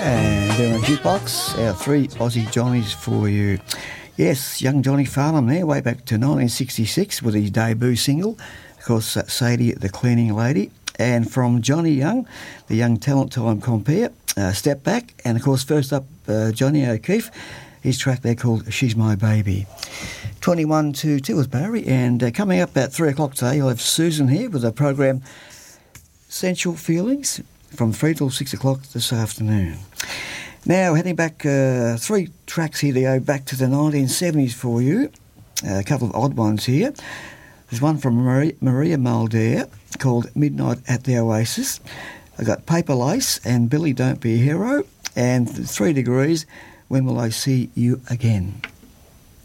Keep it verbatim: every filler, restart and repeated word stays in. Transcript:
And they're on Jukebox, our three Aussie Johnnies for you. Yes, young Johnny Farnham there, way back to nineteen sixty-six with his debut single, of course, uh, Sadie the Cleaning Lady. And from Johnny Young, the Young Talent Time compere, uh, Step Back. And of course, first up, uh, Johnny O'Keefe, his track there called She's My Baby. twenty-one to two was Barry, and uh, coming up at three o'clock today, you'll have Susan here with a program, Sensual Feelings, from three till six o'clock this afternoon. Now, heading back uh, three tracks here to go back to the nineteen seventies for you. Uh, a couple of odd ones here. There's one from Maria, Maria Muldaur called Midnight at the Oasis. I've got Paper Lace and Billy Don't Be a Hero. And Three Degrees, When Will I See You Again?